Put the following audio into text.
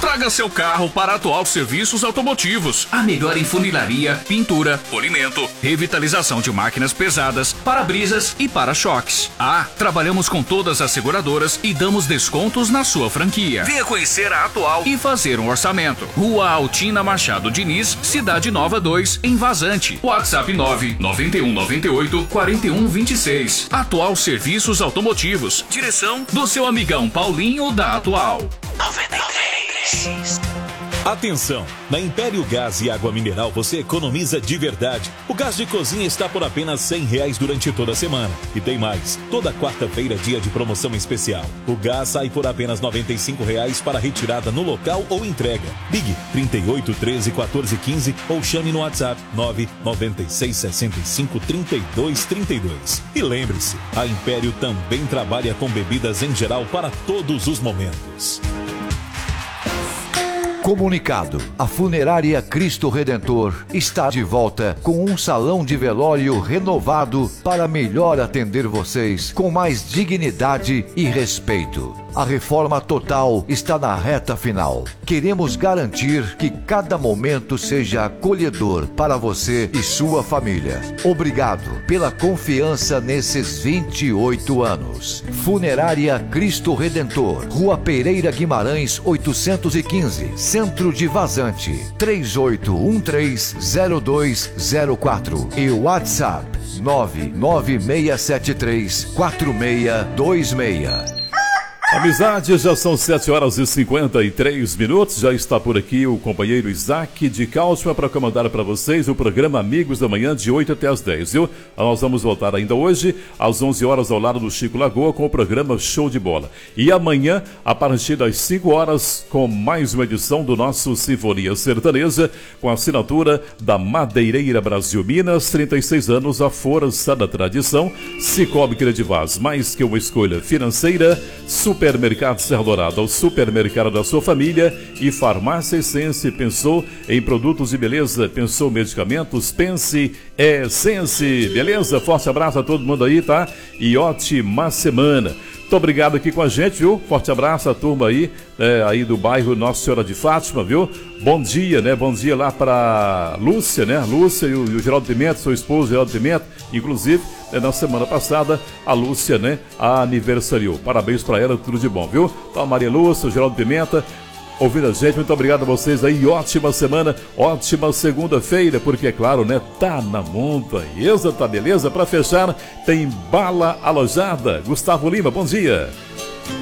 Traga seu carro para a Atual Serviços Automotivos. A melhor em funilaria, pintura, polimento, revitalização de máquinas pesadas, para-brisas e para-choques. Trabalhamos com todas as seguradoras e damos descontos na sua franquia. Venha conhecer a Atual e fazer um orçamento. Rua Altina Machado Diniz, Cidade Nova 2, em Vazante. WhatsApp 99198-4126. Atual Serviços Automotivos. Direção do seu amigão Paulinho da Atual. 93. Atenção! Na Império Gás e Água Mineral você economiza de verdade. O gás de cozinha está por apenas R$100 durante toda a semana. E tem mais, toda quarta-feira é dia de promoção especial. O gás sai por apenas R$95 para retirada no local ou entrega. Ligue 38 13 14 15 ou chame no WhatsApp 996 65 32 32. E lembre-se, a Império também trabalha com bebidas em geral para todos os momentos. Comunicado: a Funerária Cristo Redentor está de volta com um salão de velório renovado para melhor atender vocês com mais dignidade e respeito. A reforma total está na reta final. Queremos garantir que cada momento seja acolhedor para você e sua família. Obrigado pela confiança nesses 28 anos. Funerária Cristo Redentor, Rua Pereira Guimarães 815, Centro de Vazante, 38130204 e WhatsApp 996734626. Amizade, já são 7h53, já está por aqui o companheiro Isaac de Cálcio para comandar para vocês o programa Amigos da Manhã de 8 até as 10, viu? Nós vamos voltar ainda hoje às 11 horas ao lado do Chico Lagoa com o programa Show de Bola. E amanhã, a partir das 5 horas, com mais uma edição do nosso Sinfonia Sertaneja, com a assinatura da Madeireira Brasil Minas, 36 anos, a força da tradição, Cicobi Credivaz, mais que uma escolha financeira, Supermercado Serra Dourada, o supermercado da sua família, e Farmácia Essence. Pensou em produtos de beleza, pensou em medicamentos, pense Essence, beleza? Forte abraço a todo mundo aí, tá? E ótima semana. Muito obrigado aqui com a gente, viu? Forte abraço à turma aí, aí do bairro Nossa Senhora de Fátima, viu? Bom dia, né? Bom dia lá para Lúcia, né? Lúcia e o Geraldo Pimenta, seu esposo Geraldo Pimenta, inclusive, na semana passada, a Lúcia, né? Aniversariou. Parabéns para ela, tudo de bom, viu? Então, a Maria Lúcia, o Geraldo Pimenta, ouvindo a gente, muito obrigado a vocês aí, ótima semana, ótima segunda-feira, porque é claro, né, tá na montanhesa, tá beleza? Para fechar, tem bala alojada. Gustavo Lima, bom dia.